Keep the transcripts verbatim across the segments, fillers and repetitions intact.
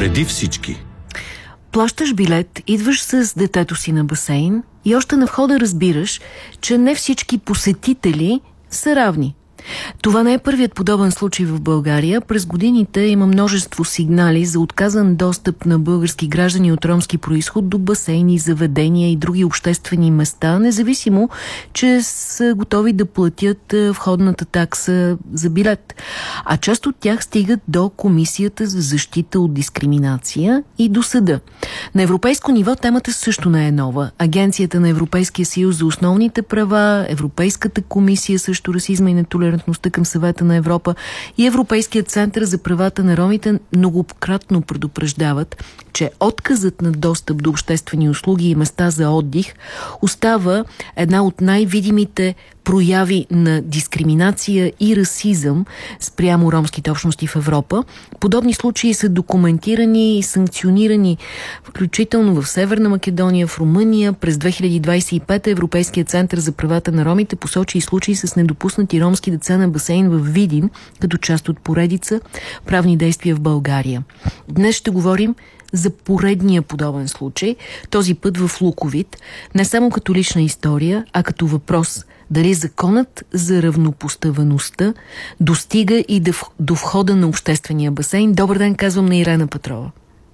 Преди всички. Плащаш билет, идваш с детето си на басейн и още на входа разбираш, че не всички посетители са равни. Това не е първият подобен случай в България. През годините има множество сигнали за отказан достъп на български граждани от ромски произход до басейни, заведения и други обществени места, независимо, че са готови да платят входната такса за билет. А част от тях стигат до Комисията за защита от дискриминация и до съда. На европейско ниво темата също не е нова. Агенцията на Европейския съюз за основните права, Европейската комисия срещу расизма и нетолерантността към Съвета на Европа и Европейският център за правата на ромите многократно предупреждават, че отказът на достъп до обществени услуги и места за отдих остава една от най-видимите прояви на дискриминация и расизъм спрямо ромските общности в Европа. Подобни случаи са документирани и санкционирани, включително в Северна Македония, в Румъния. През две хиляди двадесет и пета Европейският център за правата на ромите посочи и случаи с недопуснати ромски деца на басейн в Видин, като част от поредица правни действия в България. Днес ще говорим за поредния подобен случай, този път в Луковит, не само като лична история, а като въпрос дали законът за равнопоставеността достига и до входа на обществения басейн. Добър ден, казвам на Ирена Петрова.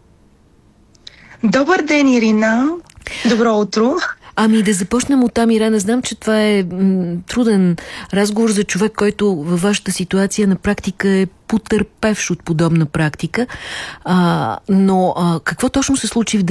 Добър ден, Ирина. Добро утро. Ами да започнем от там, Ирена. Знам, че това е м, труден разговор за човек, който във вашата ситуация на практика е потърпевш от подобна практика. А, но а, какво точно се случи в